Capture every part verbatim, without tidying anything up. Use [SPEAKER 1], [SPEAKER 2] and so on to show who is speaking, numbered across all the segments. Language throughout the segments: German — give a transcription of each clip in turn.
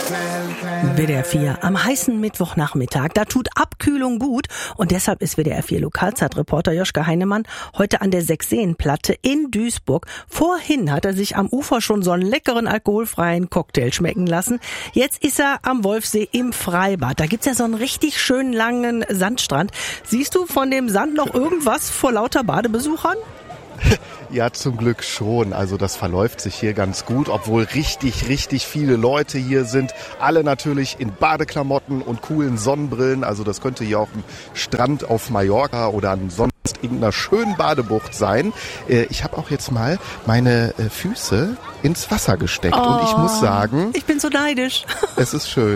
[SPEAKER 1] W D R vier am heißen Mittwochnachmittag. Da tut Abkühlung gut und deshalb ist W D R vier Lokalzeitreporter Joschka Heinemann heute an der Sechseenplatte in Duisburg. Vorhin hat er sich am Ufer schon so einen leckeren alkoholfreien Cocktail schmecken lassen. Jetzt ist er am Wolfsee im Freibad. Da gibt's ja so einen richtig schönen langen Sandstrand. Siehst du von dem Sand noch irgendwas vor lauter Badebesuchern?
[SPEAKER 2] Ja, zum Glück schon. Also das verläuft sich hier ganz gut, obwohl richtig, richtig viele Leute hier sind. Alle natürlich in Badeklamotten und coolen Sonnenbrillen. Also das könnte hier auch ein Strand auf Mallorca oder an sonst irgendeiner schönen Badebucht sein. Ich habe auch jetzt mal meine Füße ins Wasser gesteckt. Oh, und ich muss sagen...
[SPEAKER 1] Ich bin so neidisch.
[SPEAKER 2] Es ist schön.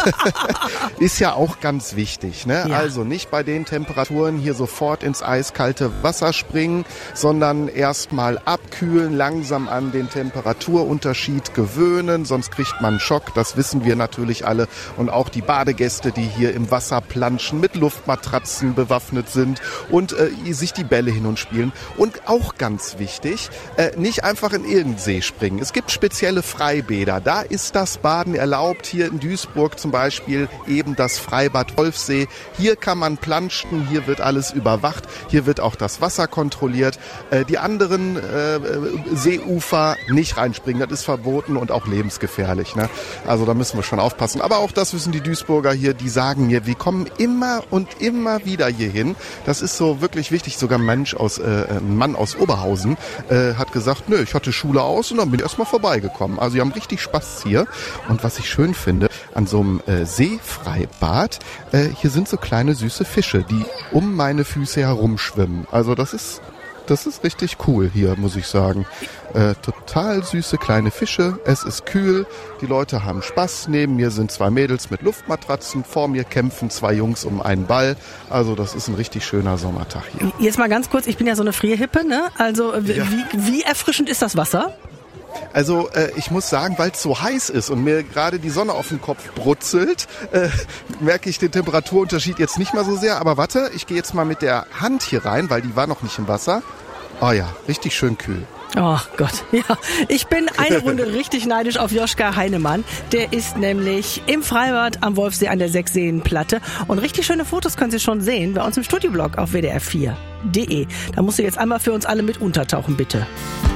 [SPEAKER 2] Ist ja auch ganz wichtig, ne? Ja. Also nicht bei den Temperaturen hier sofort ins eiskalte Wasser springen, sondern erst mal abkühlen, langsam an den Temperaturunterschied gewöhnen, sonst kriegt man einen Schock, das wissen wir natürlich alle. Und auch die Badegäste, die hier im Wasser planschen, mit Luftmatratzen bewaffnet sind und äh, sich die Bälle hin und spielen. Und auch ganz wichtig, äh, nicht einfach in irgendeinen See springen. Es gibt spezielle Freibäder, da ist das Baden erlaubt. Hier in Duisburg zum Beispiel eben das Freibad Wolfsee. Hier kann man planschen, hier wird alles überwacht, hier wird auch das Wasser kontrolliert. Äh, die anderen äh, Seeufer nicht reinspringen, das ist verboten und auch lebensgefährlich, ne? Also da müssen wir schon aufpassen. Aber auch das wissen die Duisburger hier, die sagen mir, wir kommen immer und immer wieder hier hin. Das ist so wirklich wichtig. Sogar ein Mensch aus, äh, ein Mann aus Oberhausen äh, hat gesagt, nö, ich hatte Schule aus und dann bin ich erstmal vorbeigekommen. Also die haben richtig Spaß hier. Und was ich schön finde, an so einem äh, Seefreibad, äh, hier sind so kleine süße Fische, die um meine Füße herumschwimmen. Also das ist Das ist richtig cool hier, muss ich sagen. Äh, total süße kleine Fische. Es ist kühl. Die Leute haben Spaß. Neben mir sind zwei Mädels mit Luftmatratzen. Vor mir kämpfen zwei Jungs um einen Ball. Also das ist ein richtig schöner Sommertag hier.
[SPEAKER 1] Jetzt mal ganz kurz. Ich bin ja so eine Frierhippe, ne? Also wie, ja. wie, wie erfrischend ist das Wasser?
[SPEAKER 2] Also äh, ich muss sagen, weil es so heiß ist und mir gerade die Sonne auf den Kopf brutzelt, äh, merke ich den Temperaturunterschied jetzt nicht mal so sehr. Aber warte, ich gehe jetzt mal mit der Hand hier rein, weil die war noch nicht im Wasser. Oh ja, richtig schön kühl.
[SPEAKER 1] Oh Gott, ja. Ich bin eine Runde richtig neidisch auf Joschka Heinemann. Der ist nämlich im Freibad am Wolfsee an der Sechseenplatte. Und richtig schöne Fotos können Sie schon sehen bei uns im Studioblog auf W D R vier Punkt de. Da musst du jetzt einmal für uns alle mit untertauchen, bitte.